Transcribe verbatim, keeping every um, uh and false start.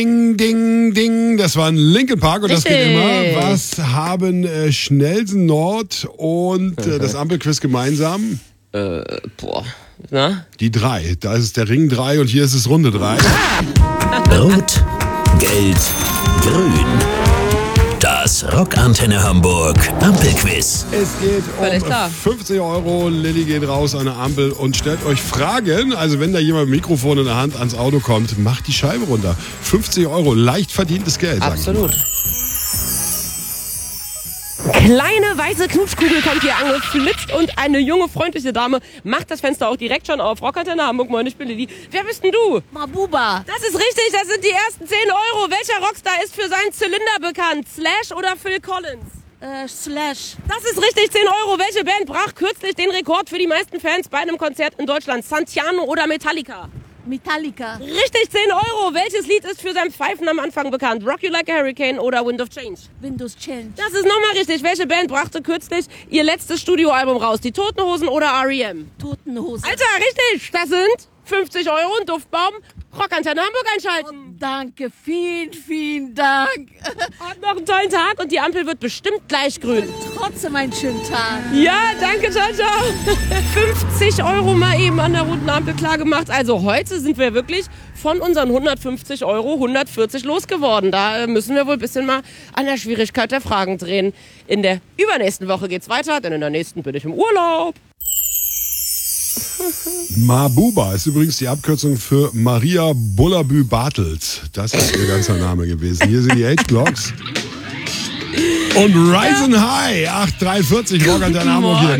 Ding, ding, ding. Das war ein Linkin Park und Richtig. Das geht immer. Was haben äh, Schnellsen Nord und äh, das Ampelquiz gemeinsam? Äh, boah. Na? Die drei. Da ist es der Ring drei und hier ist es Runde drei. Rot, Gelb, Grün. Das Rockantenne Hamburg Ampelquiz. Es geht Völlig um klar. fünfzig Euro. Lilly geht raus an der Ampel und stellt euch Fragen. Also wenn da jemand mit Mikrofon in der Hand ans Auto kommt, macht die Scheibe runter. fünfzig Euro, leicht verdientes Geld. Sag ich Absolut. mal. Kleine weiße Knutschkugel kommt hier angeflitzt und eine junge, freundliche Dame macht das Fenster auch direkt schon auf. Rockantenne Hamburg, moin, ich bin Lilly. Wer bist denn du? Mabuba. Das ist richtig, das sind die ersten zehn Euro. Welcher Rockstar ist für seinen Zylinder bekannt? Slash oder Phil Collins? Äh, Slash. Das ist richtig, zehn Euro. Welche Band brach kürzlich den Rekord für die meisten Fans bei einem Konzert in Deutschland? Santiano oder Metallica? Metallica. Richtig, zehn Euro. Welches Lied ist für sein Pfeifen am Anfang bekannt? Rock You Like a Hurricane oder Wind of Change? Windows Change. Das ist nochmal richtig. Welche Band brachte kürzlich ihr letztes Studioalbum raus? Die Toten Hosen oder R E M? Toten Hose. Alter, richtig. Das sind fünfzig Euro und Duftbaum. Rockantenne Hamburg einschalten. Danke, vielen, vielen Dank. Habt noch einen tollen Tag und die Ampel wird bestimmt gleich grün. Trotzdem einen schönen Tag. Ja, danke, ciao, ciao. fünfzig Euro mal eben an der roten Ampel klar gemacht. Also heute sind wir wirklich von unseren hundertfünfzig Euro hundertvierzig losgeworden. Da müssen wir wohl ein bisschen mal an der Schwierigkeit der Fragen drehen. In der übernächsten Woche geht's weiter, denn in der nächsten bin ich im Urlaub. Mabuba ist übrigens die Abkürzung für Maria Bullabü-Bartels. Das ist ihr ganzer Name gewesen. Hier sind die Age Clocks. Und Rise and High, acht Komma dreiundvierzig, Rockantenne Hamburg hier.